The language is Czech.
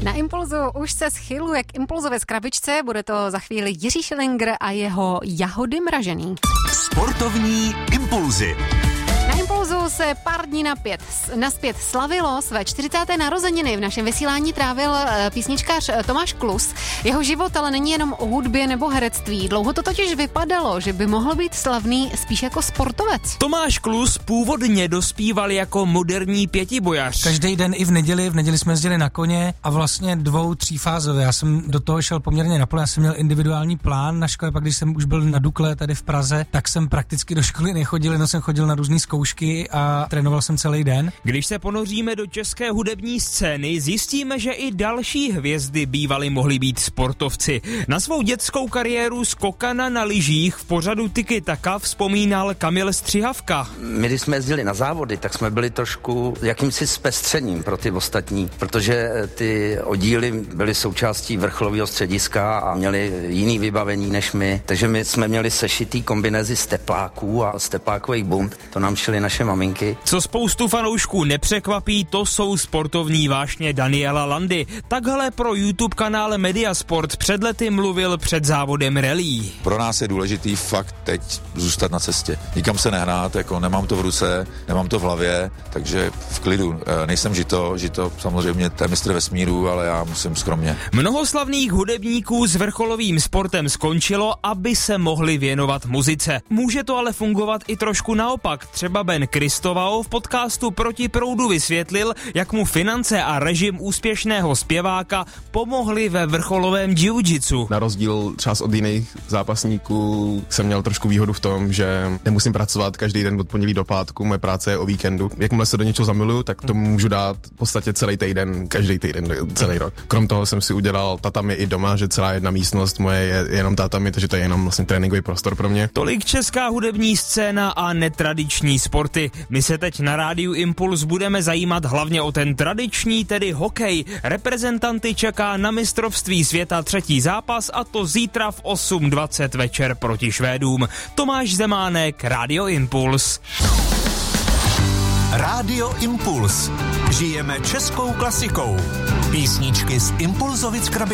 Na Impulzu už se schyluje k impulzové skrabičce, bude to za chvíli Jiří Schillinger a jeho jahody mražený. Sportovní impulzy. Na Impulzu se pár dní naspět slavilo své 40. narozeniny. V našem vysílání trávil písničkář Tomáš Klus. Jeho život ale není jenom o hudbě nebo herectví. Dlouho to totiž vypadalo, že by mohl být slavný spíš jako sportovec. Tomáš Klus původně dospíval jako moderní pětibojař. Každý den i v neděli jsme jezdili na koně a vlastně 2-3fázově. Já jsem do toho šel poměrně naplno, já jsem měl individuální plán na škole, pak když jsem už byl na Dukle tady v Praze, tak jsem prakticky do školy nechodil, jenom jsem chodil na různý zkoušky a trénoval jsem celý den. Když se ponoříme do české hudební scény, zjistíme, že i další hvězdy bývaly mohly být sportovci. Na svou dětskou kariéru skokana na lyžích v pořadu Tiki Taka vzpomínal Kamil Střihavka. My, když jsme jezdili na závody, tak jsme byli trošku jakýmsi zpestřením pro ty ostatní, protože ty oddíly byly součástí vrcholového střediska a měli jiný vybavení než my, takže my jsme měli sešitý kombinézy z tepláků a z teplákových bund, to nám šily naše maminky. Co spoustu fanoušků nepřekvapí, to jsou sportovní vášně Daniela Landy. Takhle pro YouTube kanál Mediasport před lety mluvil před závodem rally. Pro nás je důležitý fakt teď zůstat na cestě. Nikam se nehnát, jako nemám to v ruce, nemám to v hlavě, takže v klidu. Nejsem žito samozřejmě to je mistr vesmíru, ale já musím skromně. Mnoho slavných hudebníků s vrcholovým sportem skončilo, aby se mohli věnovat muzice. Může to ale fungovat i trošku naopak. Třeba Ben Kristovao v podcastu Proti proudu vysvětlil, jak mu finance a režim úspěšného zpěváka pomohli ve vrcholovém jiu-jitsu. Na rozdíl třeba od jiných zápasníků jsem měl trošku výhodu v tom, že nemusím pracovat každý den od pondělí do pátku, moje práce je o víkendu. Jakmile se do něčeho zamiluju, tak to můžu dát v podstatě celý týden, každý týden, celý rok. Krom toho jsem si udělal tatami i doma, že celá jedna místnost moje je jenom tatami, takže to je jenom vlastně tréninkový prostor pro mě. Tolik česká hudební scéna a netradiční sporty. My se teď na rádiu Impuls budeme zajímat hlavně o ten tradiční, tedy hokej. Reprezentanty čeká na mistrovství světa třetí zápas a to zítra v 8:20 večer proti Švédům. Tomáš Zemánek, Rádio Impuls. Rádio Impuls. Žijeme českou klasikou. Písničky z Impulzovic krabičky.